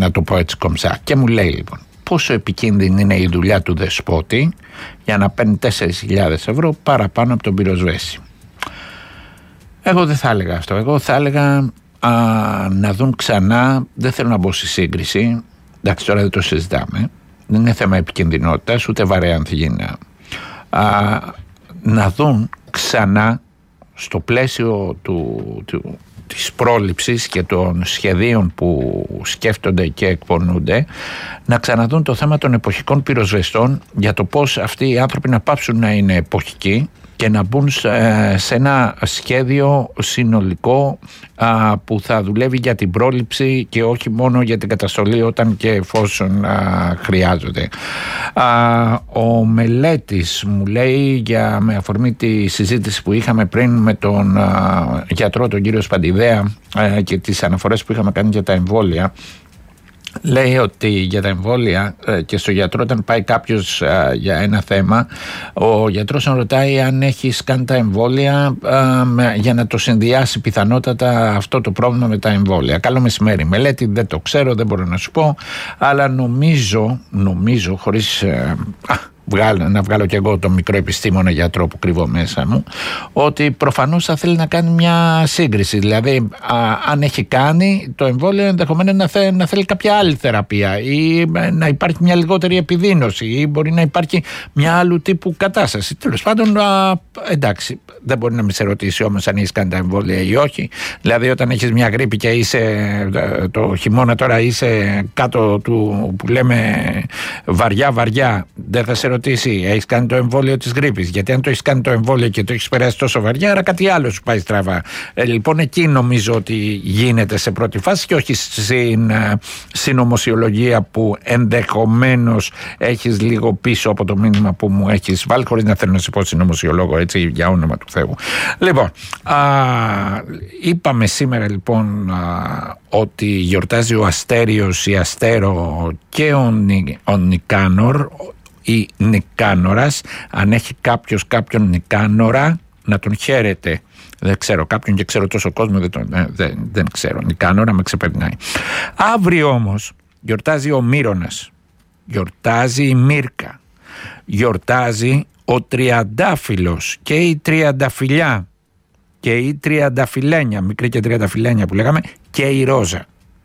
να το πω έτσι κομψά. Και μου λέει λοιπόν πόσο επικίνδυνη είναι η δουλειά του δεσπότη για να παίρνει 4.000 ευρώ παραπάνω από τον πυροσβέστη. Εγώ δεν θα έλεγα αυτό. Εγώ θα έλεγα να δουν ξανά, δεν θέλω να μπω στη σύγκριση, εντάξει τώρα δεν το συζητάμε, δεν είναι θέμα επικινδυνότητας ούτε βαρέα ανθυγιεινά, να δουν ξανά στο πλαίσιο της πρόληψης και των σχεδίων που σκέφτονται και εκπονούνται, να ξαναδούν το θέμα των εποχικών πυροσβεστών, για το πώς αυτοί οι άνθρωποι να πάψουν να είναι εποχικοί και να μπουν σε ένα σχέδιο συνολικό που θα δουλεύει για την πρόληψη και όχι μόνο για την καταστολή όταν και εφόσον χρειάζονται. Ο Μελέτης μου λέει, με αφορμή τη συζήτηση που είχαμε πριν με τον γιατρό τον κύριο Σπαντιδέα και τις αναφορές που είχαμε κάνει για τα εμβόλια, λέει ότι για τα εμβόλια και στο γιατρό όταν πάει κάποιος για ένα θέμα, ο γιατρός τον ρωτάει αν έχεις κάνει τα εμβόλια για να το συνδυάσει πιθανότατα αυτό το πρόβλημα με τα εμβόλια. Καλό μεσημέρι Μελέτη, δεν το ξέρω, δεν μπορώ να σου πω, αλλά νομίζω χωρίς να βγάλω και εγώ το μικρό επιστήμονα γιατρό που κρύβω μέσα μου, ότι προφανώς θα θέλει να κάνει μια σύγκριση. Δηλαδή, αν έχει κάνει το εμβόλιο, ενδεχομένως να θέλει κάποια άλλη θεραπεία ή να υπάρχει μια λιγότερη επιδείνωση ή μπορεί να υπάρχει μια άλλου τύπου κατάσταση. Τέλος πάντων, εντάξει, δεν μπορεί να με σε ρωτήσει όμως αν έχεις κάνει τα εμβόλια ή όχι. Δηλαδή, όταν έχεις μια γρίπη και είσαι το χειμώνα τώρα είσαι κάτω του που λέμε βαριά, δεν θα σε ρωτήσει, έχεις κάνει το εμβόλιο της γρίπης? Γιατί αν το έχεις κάνει το εμβόλιο και το έχεις περάσει τόσο βαριά, άρα κάτι άλλο σου πάει στραβά. Λοιπόν, εκεί νομίζω ότι γίνεται σε πρώτη φάση και όχι στην συνωμοσιολογία που ενδεχομένως έχεις λίγο πίσω από το μήνυμα που μου έχεις βάλει, χωρίς να θέλω να σε πω συνωμοσιολόγο, έτσι, για όνομα του Θεού. Λοιπόν, είπαμε σήμερα λοιπόν ότι γιορτάζει ο Αστέριος, η Αστέρο και ο Νικάνορ ή Νικάνορας. Αν έχει κάποιος κάποιον Νικάνορα, να τον χαίρεται. Δεν ξέρω κάποιον και ξέρω τόσο κόσμο, δεν ξέρω. Νικάνορα με ξεπερνάει. Αύριο όμως γιορτάζει ο Μύρονας, γιορτάζει η Μύρκα, γιορτάζει ο Τριαντάφυλλος και η Τριανταφυλλιά και η Τριανταφυλλένια, μικρή και Τριανταφυλλένια που λέγαμε, και η Ρόζα.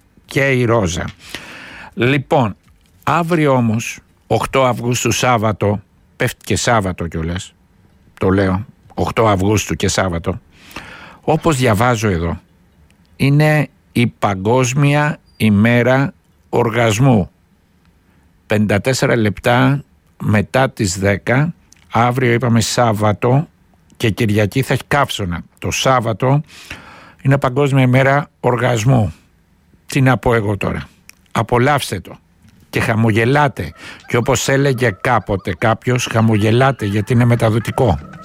Λοιπόν, αύριο όμως 8 Αυγούστου Σάββατο, πέφτει και Σάββατο κιόλας, το λέω, 8 Αυγούστου και Σάββατο, όπως διαβάζω εδώ, είναι η Παγκόσμια ημέρα οργασμού. 54 λεπτά μετά τις 10, αύριο είπαμε Σάββατο και Κυριακή θα έχει καύσωνα. Το Σάββατο είναι Παγκόσμια ημέρα οργασμού. Τι να πω εγώ τώρα? Απολαύστε το και χαμογελάτε, και όπως έλεγε κάποτε κάποιος, χαμογελάτε γιατί είναι μεταδοτικό.